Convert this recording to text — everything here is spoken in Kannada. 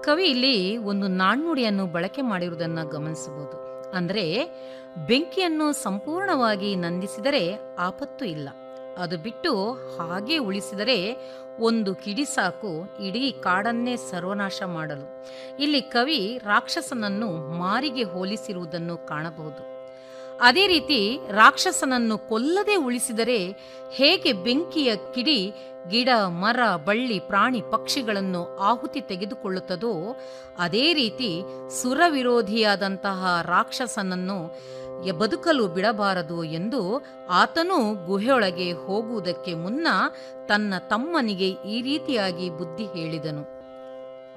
ಕವಿ ಇಲ್ಲಿ ಒಂದು ನಾಣ್ಣುಡಿಯನ್ನು ಬಳಕೆ ಮಾಡಿರುವುದನ್ನು ಗಮನಿಸಬಹುದು. ಅಂದರೆ, ಬೆಂಕಿಯನ್ನು ಸಂಪೂರ್ಣವಾಗಿ ನಂದಿಸಿದರೆ ಆಪತ್ತು ಇಲ್ಲ, ಅದು ಬಿಟ್ಟು ಹಾಗೆ ಉಳಿಸಿದರೆ ಒಂದು ಕಿಡಿ ಸಾಕು ಇಡೀ ಕಾಡನ್ನೇ ಸರ್ವನಾಶ ಮಾಡಲು. ಇಲ್ಲಿ ಕವಿ ರಾಕ್ಷಸನನ್ನು ಮಾರಿಗೆ ಹೋಲಿಸಿರುವುದನ್ನು ಕಾಣಬಹುದು. ಅದೇ ರೀತಿ ರಾಕ್ಷಸನನ್ನು ಕೊಲ್ಲದೆ ಉಳಿಸಿದರೆ ಹೇಗೆ ಬೆಂಕಿಯ ಕಿಡಿ ಗಿಡ ಮರ ಬಳ್ಳಿ ಪ್ರಾಣಿ ಪಕ್ಷಿಗಳನ್ನು ಆಹುತಿ ತೆಗೆದುಕೊಳ್ಳುತ್ತದೋ, ಅದೇ ರೀತಿ ಸುರವಿರೋಧಿಯಾದಂತಹ ರಾಕ್ಷಸನನ್ನು ಬದುಕಲು ಬಿಡಬಾರದು ಎಂದು ಆತನೂ ಗುಹೆಯೊಳಗೆ ಹೋಗುವುದಕ್ಕೆ ಮುನ್ನ ತನ್ನ ತಮ್ಮನಿಗೆ ಈ ರೀತಿಯಾಗಿ ಬುದ್ಧಿ ಹೇಳಿದನು.